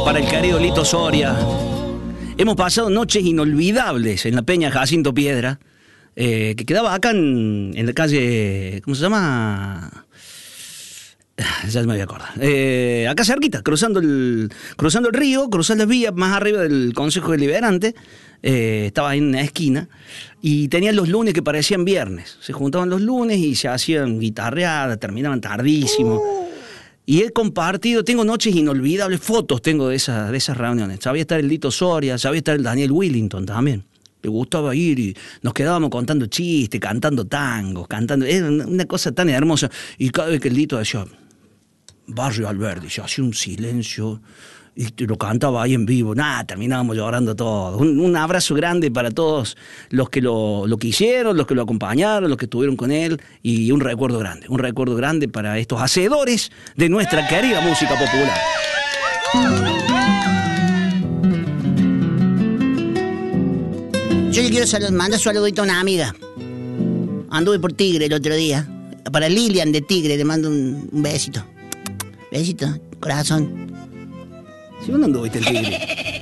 para el querido Lito Soria. Hemos pasado noches inolvidables en la Peña Jacinto Piedra, que quedaba acá en la calle, ¿cómo se llama? Ya me voy a acordar. Acá cerquita, cruzando el río, cruzando las vías más arriba del Consejo Deliberante. Estaba ahí en una esquina y tenían los lunes que parecían viernes. Se juntaban los lunes y se hacían guitarreadas, terminaban tardísimo. Y he compartido, tengo noches inolvidables, fotos tengo de esas reuniones. Sabía estar el Lito Soria, sabía estar el Daniel Willington también. Le gustaba ir y nos quedábamos contando chistes, cantando tangos, cantando. Era una cosa tan hermosa. Y cada vez que el Lito decía Barrio Alberdi, se hacía un silencio y lo cantaba ahí en vivo. Terminábamos llorando todos. Un abrazo grande para todos los que lo quisieron, los que lo acompañaron, los que estuvieron con él. Y un recuerdo grande para estos hacedores de nuestra querida música popular. Yo le quiero mandar saludito a una amiga. Anduve por Tigre el otro día. Para Lilian de Tigre le mando un besito. Besito, corazón. ¿Sí, dónde anduviste en Tigre?